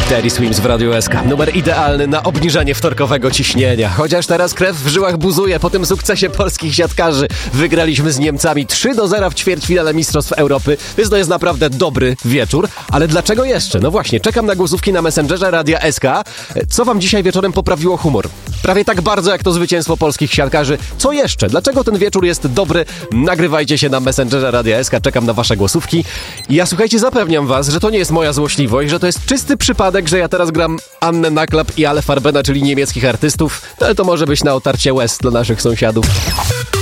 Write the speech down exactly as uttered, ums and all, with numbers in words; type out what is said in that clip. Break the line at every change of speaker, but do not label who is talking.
Teddy Swims w Radiu S K. Numer idealny na obniżenie wtorkowego ciśnienia. Chociaż teraz krew w żyłach buzuje po tym sukcesie polskich siatkarzy. Wygraliśmy z Niemcami trzy do zera w ćwierćfinale Mistrzostw Europy, więc to jest naprawdę dobry wieczór. Ale dlaczego jeszcze? No właśnie, czekam na głosówki na Messengerze Radia S K. Co wam dzisiaj wieczorem poprawiło humor? Prawie tak bardzo jak to zwycięstwo polskich siatkarzy. Co jeszcze? Dlaczego ten wieczór jest dobry? Nagrywajcie się na Messengerze Radia S K. Czekam na wasze głosówki. I ja, słuchajcie, zapewniam was, że to nie jest moja złośliwość, że to jest czysty przypadek, że ja teraz gram Annę Naklap i Ale Farbena, czyli niemieckich artystów. No ale to może być na otarcie łez dla naszych sąsiadów.